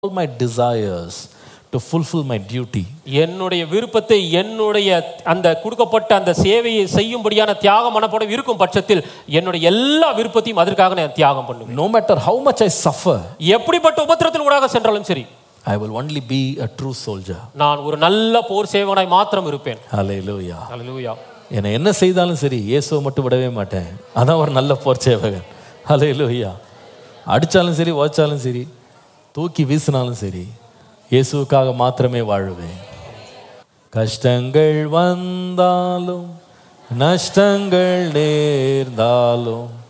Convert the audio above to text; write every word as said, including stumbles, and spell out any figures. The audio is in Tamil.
all my desires to fulfill my duty. என்னுடைய விருப்பத்தை என்னுடைய அந்த கொடுக்கப்பட்ட அந்த சேவையை செய்யும்படியான தியாக மனப்பாடம் இருக்கும் பட்சத்தில் என்னுடைய எல்லா விருப்பத்தையும் அதற்காக நான் தியாகம் பண்ணுவேன். No matter how much I suffer, எப்படிப்பட்ட உபத்திரத்தின் ஊடாக சென்றாலும் சரி, I will only be a true soldier. நான் ஒரு நல்ல போர் சேவகனாய் மாத்திரம் இருப்பேன். Hallelujah. ஹல்லேலூயா. என்ன என்ன செய்தாலும் சரி இயேசுவை மட்டும் விடவே மாட்டேன். அதான் ஒரு நல்ல போர் சேவகன். Hallelujah. அடிச்சாலும் சரி, ஓச்சாலும் சரி, தூக்கி வீசினாலும் சரி, இயேசுவுக்காக மாத்திரமே வாழுவேன். கஷ்டங்கள் வந்தாலும் நஷ்டங்கள் நேர்ந்தாலும்